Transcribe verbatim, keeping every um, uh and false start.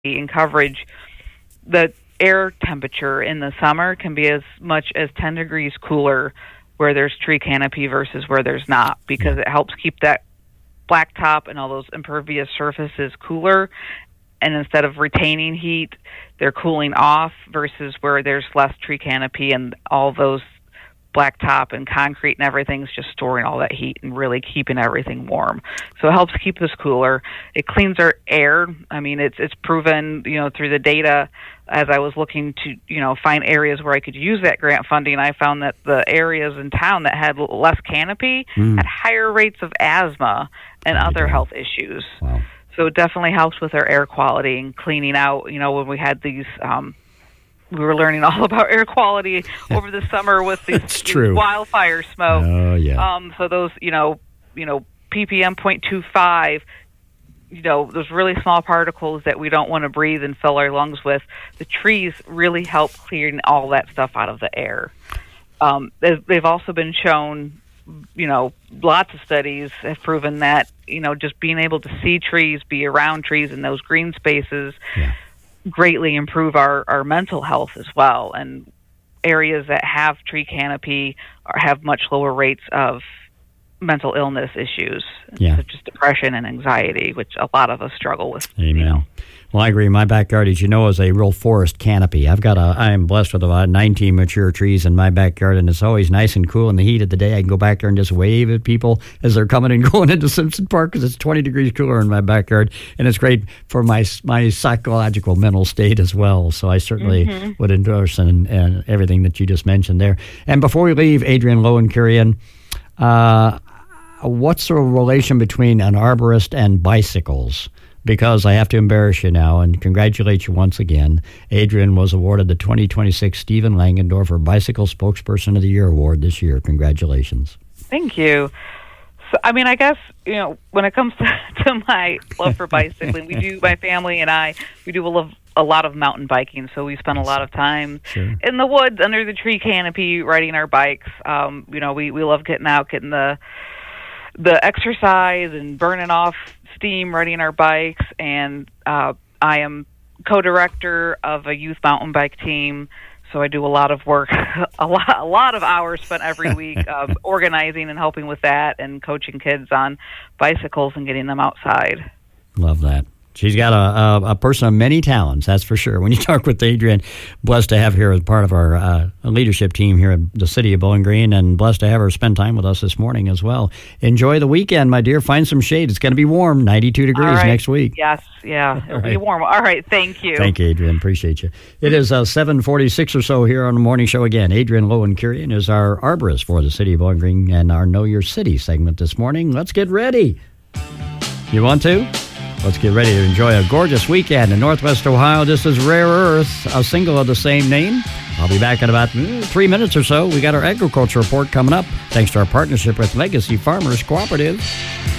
in coverage, the air temperature in the summer can be as much as ten degrees cooler where there's tree canopy versus where there's not, because it helps keep that blacktop and all those impervious surfaces cooler. And instead of retaining heat, they're cooling off, versus where there's less tree canopy and all those blacktop and concrete and everything's just storing all that heat and really keeping everything warm. So it helps keep us cooler. It cleans our air. I mean, it's it's proven, you know, through the data. As I was looking to, you know, find areas where I could use that grant funding, I found that the areas in town that had less canopy mm. had higher rates of asthma and oh, other health issues. Wow. So it definitely helps with our air quality and cleaning out. You know, when we had these, um, we were learning all about air quality over the summer with these, these wildfire smoke. Oh yeah. Um, so those, you know, you know, P P M point two five. You know, those really small particles that we don't want to breathe and fill our lungs with. The trees really help clearing all that stuff out of the air. Um, they've also been shown, you know, lots of studies have proven that, you know, just being able to see trees, be around trees in those green spaces, yeah. greatly improve our, our mental health as well. And areas that have tree canopy are, have much lower rates of mental illness issues, yeah. such as depression and anxiety, which a lot of us struggle with. Amen. You know. Well, I agree. My backyard, as you know, is a real forest canopy. I've got a, I am blessed with about nineteen mature trees in my backyard, and it's always nice and cool in the heat of the day. I can go back there and just wave at people as they're coming and going into Simpson Park, because it's twenty degrees cooler in my backyard, and it's great for my my psychological mental state as well. So I certainly mm-hmm. would endorse and, and everything that you just mentioned there. And before we leave, Adrienne Loewen-Kurian, uh, what's the relation between an arborist and bicycles? Because I have to embarrass you now and congratulate you once again. Adrienne was awarded the twenty twenty-six Stephen Langendorfer Bicycle Spokesperson of the Year Award this year. Congratulations. Thank you. So, I mean, I guess, you know, when it comes to, to my love for bicycling, we do, my family and I, we do a, love, a lot of mountain biking. So we spend a lot of time sure. in the woods under the tree canopy riding our bikes. Um, you know, we, we love getting out, getting the the exercise and burning off steam riding our bikes. And uh, I am co-director of a youth mountain bike team, so I do a lot of work, a lot, a lot of hours spent every week uh, organizing and helping with that and coaching kids on bicycles and getting them outside. Love that. She's got a, a, a person of many talents, that's for sure. When you talk with Adrienne, blessed to have her as part of our uh, leadership team here at the City of Bowling Green, and blessed to have her spend time with us this morning as well. Enjoy the weekend, my dear. Find some shade. It's going to be warm, ninety-two degrees right. next week. Yes, yeah, it'll All be right. warm. All right, thank you. Thank you, Adrienne. Appreciate you. It is uh, seven forty-six or so here on the morning show again. Adrienne Loewen-Kurian is our arborist for the City of Bowling Green and our Know Your City segment this morning. Let's get ready. You want to? Let's get ready to enjoy a gorgeous weekend in Northwest Ohio. This is Rare Earth, a single of the same name. I'll be back in about mm, three minutes or so. We got our agriculture report coming up, thanks to our partnership with Legacy Farmers Cooperative.